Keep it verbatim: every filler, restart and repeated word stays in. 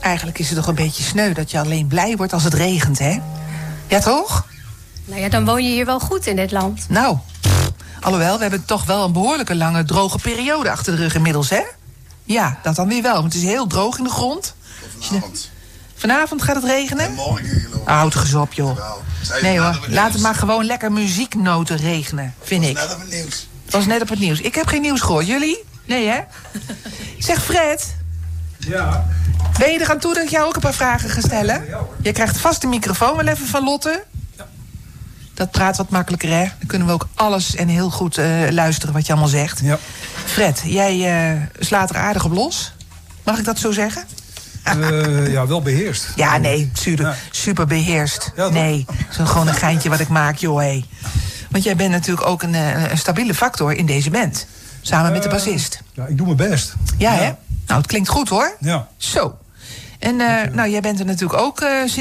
Eigenlijk is het toch een beetje sneu dat je alleen blij wordt als het regent, hè? Ja, toch? Nou ja, dan woon je hier wel goed in dit land. Nou, pff, alhoewel, we hebben toch wel een behoorlijke lange droge periode achter de rug inmiddels, hè? Ja, dat dan weer wel, want het is heel droog in de grond. Vanavond. Vanavond gaat het regenen? En morgen geloof ik. Ah, houd er eens op, joh. Zei Nee je net hoor, op het laat het nieuws? maar gewoon lekker muzieknoten regenen, vind ik. Net op het nieuws. Het was net op het nieuws. Ik heb geen nieuws gehoord. Jullie? Nee, hè? Zeg, Fred. Ja. Ben je er aan toe dat ik jou ook een paar vragen ga stellen? Je krijgt vast de microfoon wel even van Lotte. Ja. Dat praat wat makkelijker, hè? Dan kunnen we ook alles en heel goed uh, luisteren wat je allemaal zegt. Ja. Fred, jij uh, slaat er aardig op los. Mag ik dat zo zeggen? Uh, ja, wel beheerst. Ja, nee, super, Ja. super beheerst. Ja, toch? Nee, zo'n gewoon een geintje wat ik maak, joh, hé. Want jij bent natuurlijk ook een, uh, een stabiele factor in deze band. Samen met de bassist. Ja, ik doe mijn best. Ja, hè? Nou, het klinkt goed, hoor. Ja. Zo. En uh, nou, jij bent er natuurlijk ook uh,